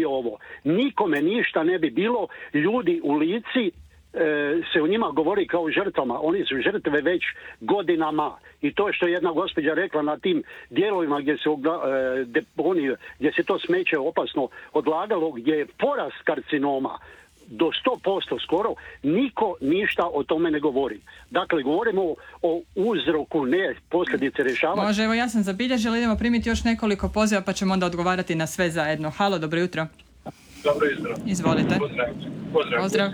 ovo, nikome ništa ne bi bilo, ljudi u Lici se u njima govori kao žrtvama, oni su žrtve već godinama i to što je jedna gospođa rekla na tim dijelovima gdje se deponije, gdje se to smeće opasno odlagalo, gdje je porast karcinoma do 100% skoro, niko ništa o tome ne govori. Dakle, govorimo o uzroku, ne posljedice rješavanja. Može, evo ja sam zabilježila, idemo primiti još nekoliko poziva pa ćemo onda odgovarati na sve zajedno. Halo, dobro jutro. Dobro jutro. Izvolite. Pozdrav.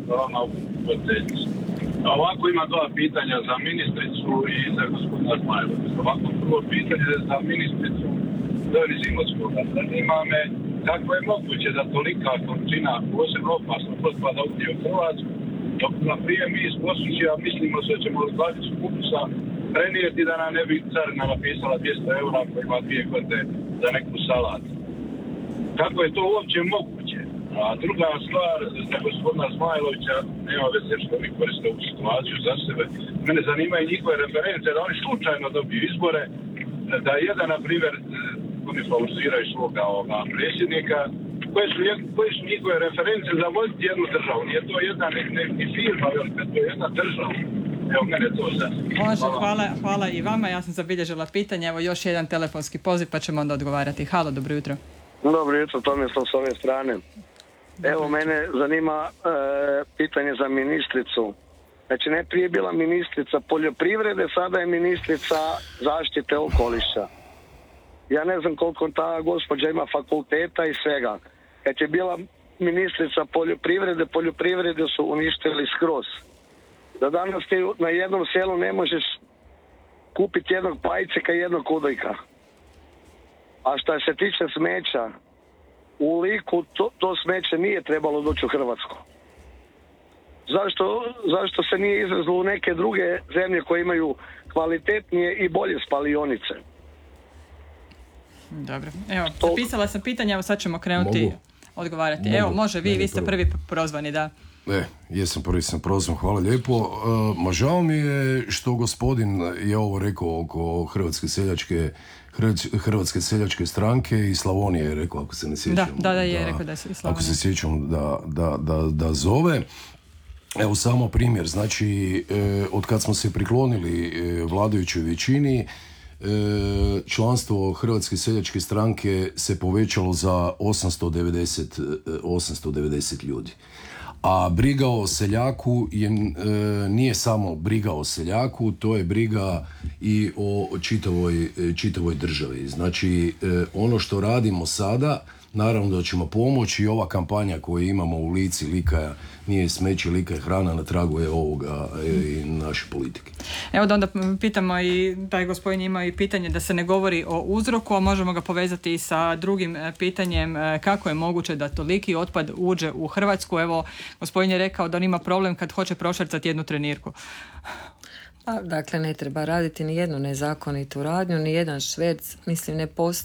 Ovako ima dva pitanja za ministricu i za gospodina Zmajlovića. Ovako prvo pitanje za ministricu Dori Zimotskoga. Zanima me kako je moguće da tolika količina posebno opasnog otpada uđe u Hrvatsku, dok na prije mi iz Posušća mislimo se da ćemo odgledati kupusa prenijeti da nam ne bi carina napisala 200 eura koji ima 2 godine za neku salatu. Kako je to uopće moguće? A druga stvar za gospodina Zmajlovića, nema veze što mi koriste u situaciju za sebe. Mene zanimaju njihove reference, da oni slučajno dobiju izbore, da jedan, na primjer, oni favoriziraju svoga predsjednika, koje su njihove reference za voditi jednu državu. Nije to jedna ni firma, to je jedna država. Evo, mene to sad. Može, hvala i vama. Ja sam zabilježila pitanje. Evo još jedan telefonski poziv pa ćemo onda odgovarati. Halo, dobro jutro. Dobro jutro, Tomislav s ove strane. Evo, mene zanima pitanje za ministricu. Znači, najprije je bila ministrica poljoprivrede, sada je ministrica zaštite okoliša. Ja ne znam koliko ta gospođa ima fakulteta i svega. Kad je bila ministrica poljoprivrede su uništili skroz. Da danas ti na jednom selu ne možeš kupiti jednog pajceka i jednog kudojka. A što se tiče smeća, u Liku to smeće nije trebalo doći u Hrvatsku. Zašto se nije izvezlo u neke druge zemlje koje imaju kvalitetnije i bolje spalionice? Dobro, evo, zapisala sam pitanje, evo sad ćemo krenuti odgovarati. Evo, može, vi ste prvi prozvani, da. Jesam prvi sam prozvan, hvala lijepo. Žao mi je što gospodin je ovo rekao oko Hrvatske seljačke stranke i Slavonije je rekao, ako se ne sjećam. Da, je rekao da je Slavonije. Ako se sjećam da zove. Evo samo primjer, znači od kad smo se priklonili vladajućoj većini, članstvo Hrvatske seljačke stranke se povećalo za 890 ljudi. A briga o seljaku nije samo briga o seljaku, to je briga i o čitavoj državi. Znači, ono što radimo sada, naravno da ćemo pomoći i ova kampanja koju imamo u Lici, Lika nije smeće, Lika je hrana, na tragu je ovoga i naše politike. Evo da onda pitamo i taj gospodin ima i pitanje da se ne govori o uzroku, a možemo ga povezati i sa drugim pitanjem kako je moguće da toliki otpad uđe u Hrvatsku. Evo, gospodin je rekao da on ima problem kad hoće prošvercati jednu trenirku. Dakle, ne treba raditi ni jednu nezakonitu radnju, ni jedan šverc, mislim,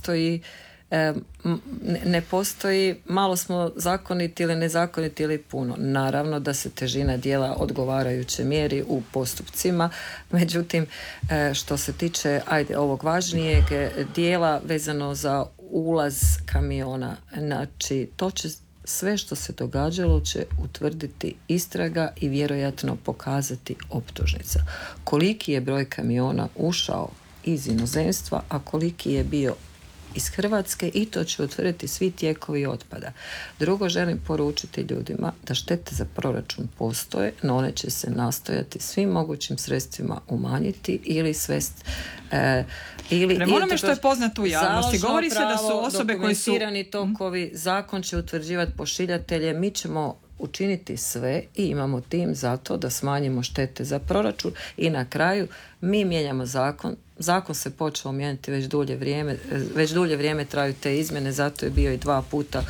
ne postoji, malo smo zakoniti ili nezakoniti ili puno. Naravno da se težina djela odgovarajuće mjeri u postupcima, međutim što se tiče ovog važnijeg dijela vezano za ulaz kamiona, znači to će sve što se događalo će utvrditi istraga i vjerojatno pokazati optužnica. Koliki je broj kamiona ušao iz inozemstva, a koliki je bio iz Hrvatske, i to će utvrditi svi tijekovi otpada. Drugo, želim poručiti ljudima da štete za proračun postoje, no one će se nastojati svim mogućim sredstvima umanjiti ili svesti prema onome što je poznato u javnosti. Govori se da su osobe koji su dokumentirani tokovi, zakon će utvrđivati pošiljatelje, mi ćemo učiniti sve i imamo tim za to da smanjimo štete za proračun i na kraju mi mijenjamo zakon. Zakon se počeo mijenjati već dulje vrijeme traju te izmjene, zato je bio i 2 puta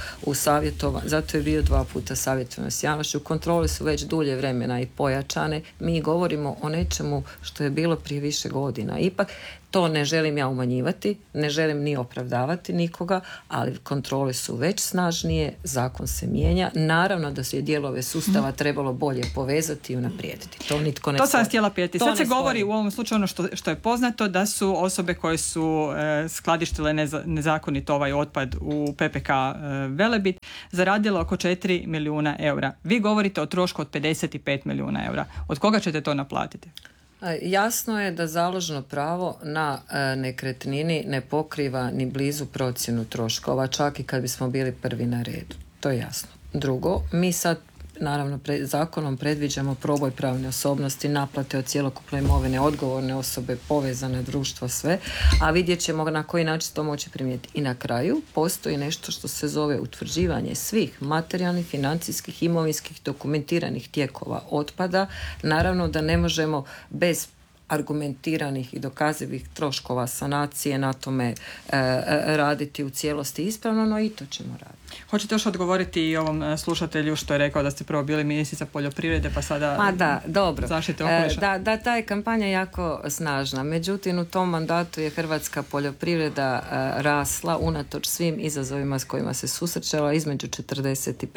savjetovan s javnošću. Kontrole su već dulje vremena i pojačane. Mi govorimo o nečemu što je bilo prije više godina. Ipak to ne želim ja umanjivati, ne želim ni opravdavati nikoga, ali kontrole su već snažnije, zakon se mijenja. Naravno da se je dijelove sustava trebalo bolje povezati i unaprijediti. To nitko ne To sam htjela pitati. Sad se govori u ovom slučaju ono što je poznato, da su osobe koje su skladištile nezakonito ovaj otpad u PPK Velebit zaradile oko 4 milijuna eura. Vi govorite o trošku od 55 milijuna eura. Od koga ćete to naplatiti? Jasno je da založno pravo na nekretnini ne pokriva ni blizu procjenu troškova, čak i kad bismo bili prvi na redu. To je jasno. Drugo, mi sad naravno zakonom predviđamo proboj pravne osobnosti, naplate od cjelokupne imovine, odgovorne osobe, povezane društvo, sve, a vidjet ćemo na koji način to moći primijeniti. I na kraju postoji nešto što se zove utvrđivanje svih materijalnih, financijskih, imovinskih, dokumentiranih tijekova otpada. Naravno da ne možemo bez argumentiranih i dokazivih troškova sanacije na tome raditi u cijelosti ispravno, no i to ćemo raditi. Hoćete još odgovoriti i ovom slušatelju što je rekao da ste prvo bili ministrica poljoprivrede pa sada zaštite okoliša? Da, ta je kampanja jako snažna. Međutim, u tom mandatu je hrvatska poljoprivreda rasla unatoč svim izazovima s kojima se susrećala između 40 i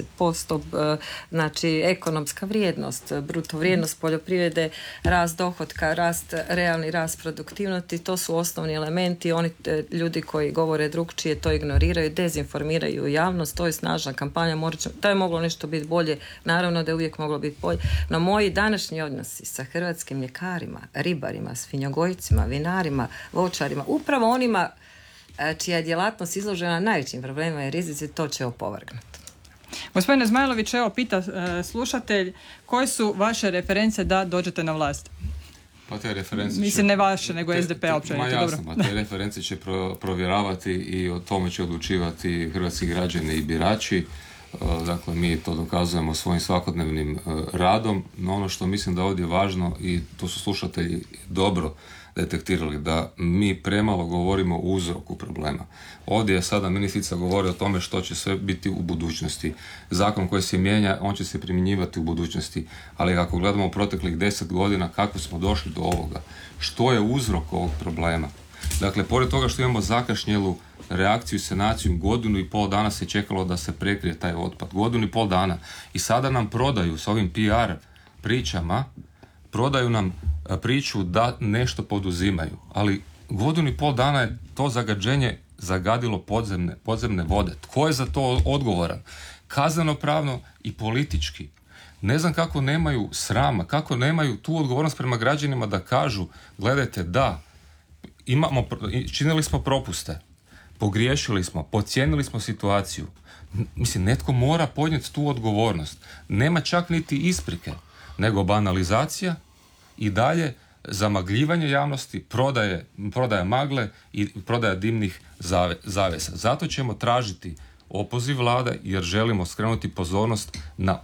50%. Znači, ekonomska vrijednost, bruto vrijednost poljoprivrede, rast dohotka, realni rast produktivnosti, to su osnovni elementi. Oni ljudi koji govore drugčije to ignoriraju, dezinformiraju javnost, to je snažna kampanja, to je moglo nešto biti bolje, naravno da je uvijek moglo biti bolje, no moji današnji odnosi sa hrvatskim mljekarima, ribarima, svinjogojcima, vinarima, voćarima, upravo onima čija je djelatnost izložena najvećim problemima i rizici, to će opovrgnuti. Gospodine Zmajlović, evo pita slušatelj, koje su vaše reference da dođete na vlast? Pa te reference mislim ne vaše, nego SDP-a općenito. Jasno, pa te reference će provjeravati i o tome će odlučivati hrvatski građani i birači. Dakle, mi to dokazujemo svojim svakodnevnim radom, no ono što mislim da ovdje je važno, i to su slušatelji dobro detektirali, da mi premalo govorimo o uzroku problema. Ovdje je sada ministrica govori o tome što će sve biti u budućnosti. Zakon koji se mijenja, on će se primjenjivati u budućnosti, ali ako gledamo u proteklih 10 godina kako smo došli do ovoga, što je uzrok ovog problema? Dakle, pored toga što imamo zakašnjelu reakciju i sanaciju, 1,5 godina dana se čekalo da se prekrije taj otpad. 1,5 godina. I sada nam prodaju s ovim PR pričama, prodaju nam priču da nešto poduzimaju. Ali 1,5 dana je to zagađenje zagadilo podzemne vode. Tko je za to odgovoran? Kaznenopravno i politički. Ne znam kako nemaju srama, kako nemaju tu odgovornost prema građanima da kažu, gledajte, da, činili smo propuste, pogriješili smo, podcijenili smo situaciju. Mislim, netko mora podnijeti tu odgovornost. Nema čak niti isprike, nego banalizacija i dalje zamagljivanje javnosti, prodaja magle i prodaja dimnih zavesa. Zato ćemo tražiti opoziv vlade jer želimo skrenuti pozornost na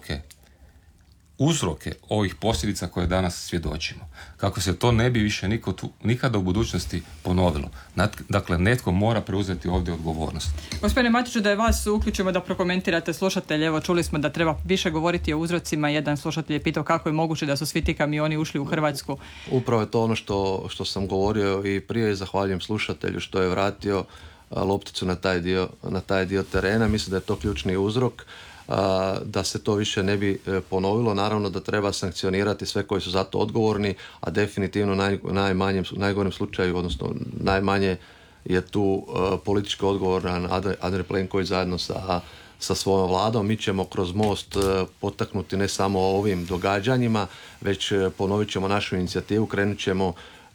uzroke ovih posljedica koje danas svjedočimo. Kako se to ne bi više nikada u budućnosti ponovilo. Dakle, netko mora preuzeti ovdje odgovornost. Gospodine Matiću, da je vas uključimo da prokomentirate slušatelje. Evo, čuli smo da treba više govoriti o uzrocima. Jedan slušatelj je pitao kako je moguće da su svi ti kamioni ušli u Hrvatsku. Upravo je to ono što sam govorio i prije. Zahvaljujem slušatelju što je vratio lopticu na taj dio terena. Mislim da je to ključni uzrok. Da se to više ne bi ponovilo. Naravno da treba sankcionirati sve koji su za to odgovorni, a definitivno najgorem slučaju, odnosno najmanje je tu politički odgovoran Andrej Plenković zajedno sa svojom vladom. Mi ćemo kroz Most potaknuti ne samo ovim događanjima, već ponovit ćemo našu inicijativu, krenut ćemo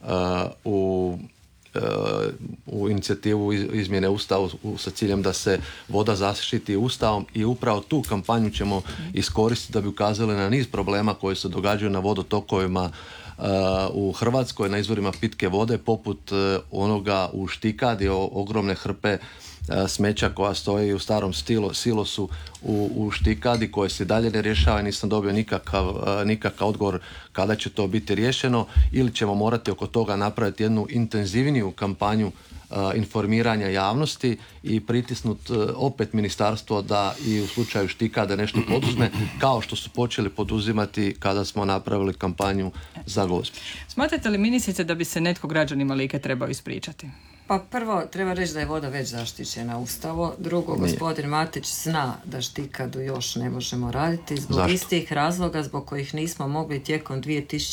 u inicijativu izmjene Ustava sa ciljem da se voda zaštiti Ustavom i upravo tu kampanju ćemo iskoristiti da bi ukazali na niz problema koji se događaju na vodotokovima u Hrvatskoj, na izvorima pitke vode, poput onoga u Štikadi, ogromne hrpe smeća koja stoji u starom silosu u Štikadi, koje se dalje ne rješava i nisam dobio nikakav odgovor kada će to biti riješeno, ili ćemo morati oko toga napraviti jednu intenzivniju kampanju informiranja javnosti i pritisnut opet ministarstvo da i u slučaju Štikade nešto poduzme, kao što su počeli poduzimati kada smo napravili kampanju za Gospić. Smatrate li, ministrice, da bi se netko građanima Like trebao ispričati? Pa prvo, treba reći da je voda već zaštićena Ustavo. Drugo, gospodin Matić zna da štikadu još ne možemo raditi zbog istih razloga zbog kojih nismo mogli tijekom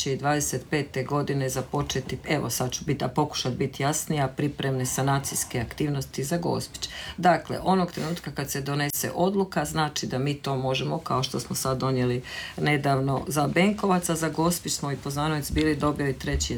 2025. godine započeti, evo sad ću pokušati biti jasnija, pripremne sanacijske aktivnosti za Gospić. Dakle, onog trenutka kad se donese odluka, znači da mi to možemo, kao što smo sad donijeli nedavno za Benkovaca, za Gospić smo i Poznanovec bili dobili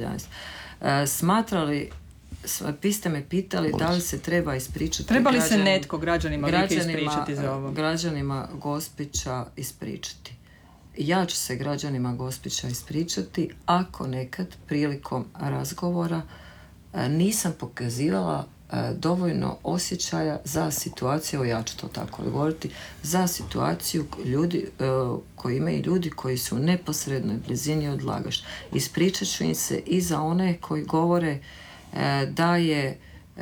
3.11. Smatrali, vi ste me pitali da li se treba ispričati treba li se netko građanima ispričati za ovo? Građanima Gospića ispričati. Ja ću se građanima Gospića ispričati ako nekad prilikom razgovora nisam pokazivala dovoljno osjećaja za situaciju, ja ću to tako govoriti, za situaciju ljudi koji imaju ljudi koji su u neposrednoj blizini odlagaš. Ispričat ću im se i za one koji govore da je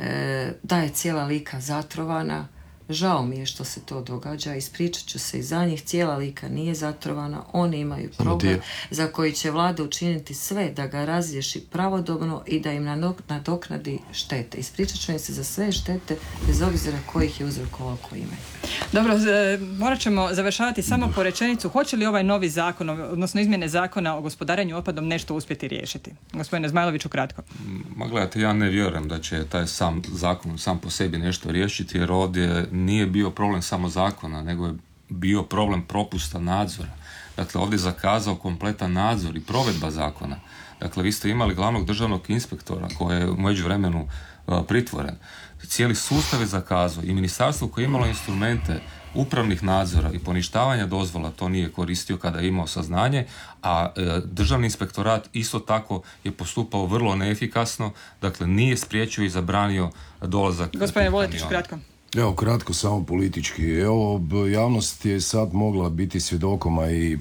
cijela Lika zatrovana. Žao mi je što se to događa, ispričat ću se i za njih, cijela Lika nije zatrovana, oni imaju problem za koji će vlada učiniti sve da ga razriješi pravodobno i da im nadoknadi štete. Ispričat ću im se za sve štete bez obzira kojih je uzrokovao ko imaju. Dobro, morat ćemo završavati samo po rečenicu. Hoće li ovaj novi zakon, odnosno izmjene zakona o gospodarenju otpadom nešto uspjeti riješiti? Gospodine Zmajloviću, kratko. Ma gledajte, ja ne vjerujem da će taj sam zakon sam po sebi nešto riješiti, jer ovdje nije bio problem samo zakona, nego je bio problem propusta nadzora. Dakle, ovdje je zakazao kompletan nadzor i provedba zakona. Dakle, vi ste imali glavnog državnog inspektora koji je u međuvremenu pritvoren. Cijeli sustav je zakazao i ministarstvo koje je imalo instrumente upravnih nadzora i poništavanja dozvola to nije koristio kada je imao saznanje, a državni inspektorat isto tako je postupao vrlo neefikasno, dakle nije spriječio i zabranio dolazak. Gospodine Voletić, kratko. Evo, kratko, samo politički. Evo, javnost je sad mogla biti svjedokoma i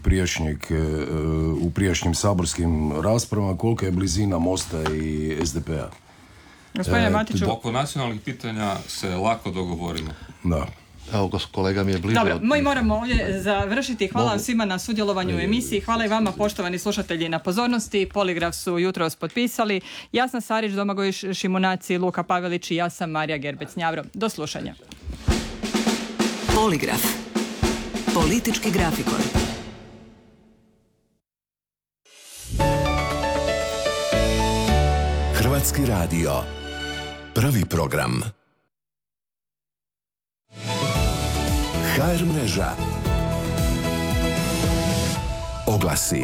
u prijašnjim saborskim raspravama kolika je blizina Mosta i SDP-a. Gospodine Matiću. Oko nacionalnih pitanja se lako dogovorimo. Da. Evo, kolega mi je bliže. Dobro, mi moramo ovdje završiti. Hvala vam svima na sudjelovanju u emisiji. Hvala i vama, poštovani slušatelji, na pozornosti. Poligraf su jutros potpisali Jasna Sarić, Domagoj Šimunaci, Luka Pavelić i ja sam Marija Gerbec-Njavro. Do slušanja. Poligraf. Politički grafikon. Hrvatski radio. Prvi program. HR mreža. Oglasi.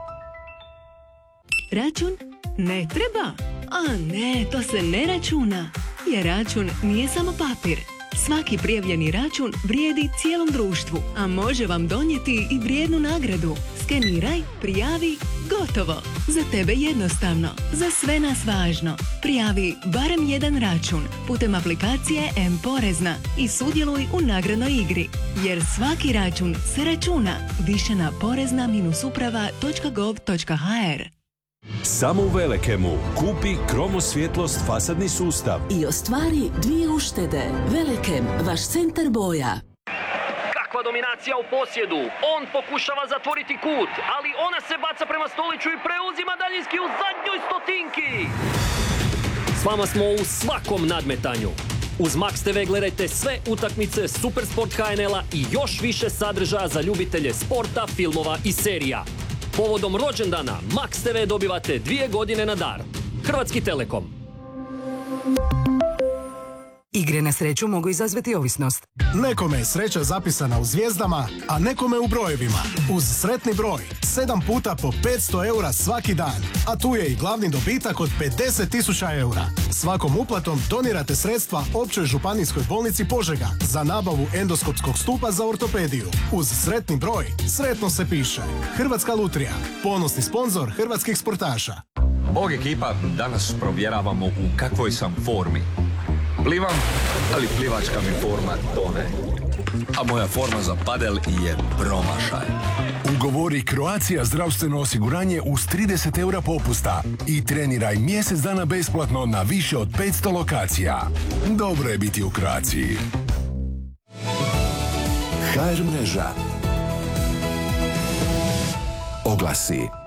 Račun ne treba. A ne, to se ne računa. Jer račun nije samo papir. Svaki prijavljeni račun vrijedi cijelom društvu, a može vam donijeti i vrijednu nagradu. Skeniraj, prijavi, gotovo. Za tebe jednostavno, za sve nas važno. Prijavi barem jedan račun putem aplikacije M-Porezna i sudjeluj u nagradnoj igri. Jer svaki račun se računa. Više na porezna-uprava.gov.hr. Samo u Velekemu kupi Kromosvjetlost fasadni sustav i ostvari 2 uštede. Velekem, vaš centar boja. Kakva dominacija u posjedu. On pokušava zatvoriti kut, ali ona se baca prema Stoliću i preuzima daljinski u zadnjoj stotinki. S vama smo u svakom nadmetanju. Uz Max TV gledajte sve utakmice Supersport HNL-a i još više sadržaja za ljubitelje sporta, filmova i serija. Povodom rođendana Max TV dobivate 2 godine na dar. Hrvatski Telekom. Igre na sreću mogu izazvati ovisnost. Nekome je sreća zapisana u zvijezdama, a nekome u brojevima. Uz sretni broj 7 puta po 500 eura svaki dan. A tu je i glavni dobitak od 50.000 eura. Svakom uplatom donirate sredstva Općoj županijskoj bolnici Požega za nabavu endoskopskog stupa za ortopediju. Uz sretni broj sretno se piše. Hrvatska lutrija, ponosni sponzor hrvatskih sportaša. Bog ekipa, danas provjeravamo u kakvoj sam formi. Plivam, ali plivačka mi forma tone. A moja forma za padel je promašaj. Ugovori Croatia zdravstveno osiguranje uz 30 eura popusta i treniraj mjesec dana besplatno na više od 500 lokacija. Dobro je biti u Croaciji. HR mreža. Oglasi.